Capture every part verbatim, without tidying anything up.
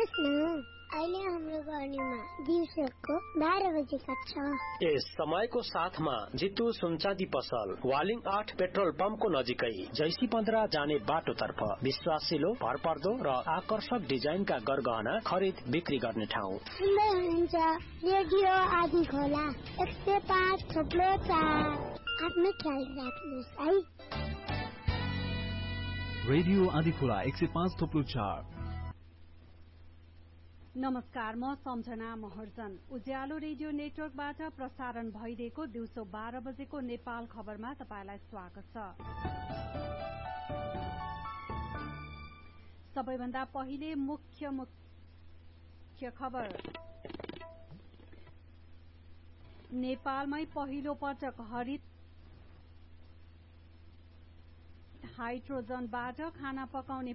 सुन्नुहोस् न, अहिले हाम्रो गर्नेमा दिउँसोको बाह्र बजेका छ। यस समयको साथमा जितु सुनचाँदी पसल वालिङ आठ पेट्रोल पम्पको नजिकै जैसी पन्ध्र जाने बाटोतर्फ विश्वासिलो, भरपर्दो र आकर्षक डिजाइनका गरगहना खरिद बिक्री गर्ने ठाउँ। सुन्दै हुनुहुन्छ रेडियो आदि खोला एक सय पाँच थोप्लो चार। आफ्नो ख्याल राख्नुहोस् है। रेडियो आदि खोला एक सय पाँच थोप्लो चार। नमस्कार, म सम्झना महर्जन। उज्यालो रेडियो नेटवर्कबाट प्रसारण भइरहेको दिउँसो बाह्र बजेको नेपाल खबरमा तपाईंलाई स्वागत छ। सबैभन्दा पहिले मुख्य मुख्य खबर। नेपालमै पहिलो पटक हरित हाइड्रोजनबाट खाना पकाउने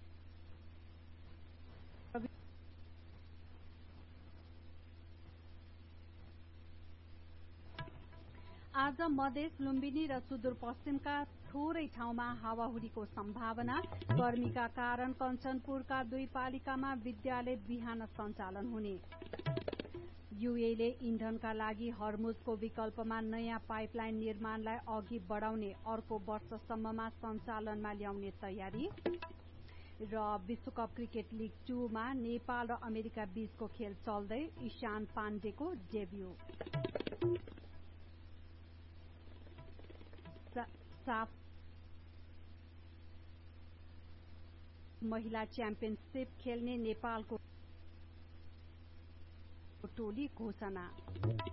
आज मधेस, लुम्बिनी र सुदूरपश्चिमका थोरै ठाउँमा हावाहुरीको सम्भावना। गर्मीका कारण कञ्चनपुरका दुई पालिकामा विद्यालय बिहान सञ्चालन हुने। यूएले इन्धनका लागि हर्मुजको विकल्पमा नयाँ पाइपलाइन निर्माणलाई अघि बढाउने अर्को वर्षसम्ममा सञ्चालनमा ल्याउने तयारी। र विश्वकप क्रिकेट लिग टूमा नेपाल र अमेरिका बीचको खेल चल्दै, ईशान पाण्डेको डेब्यू। साफ महिला च्याम्पियनशीप खेल्ने नेपालको टोली घोषणा।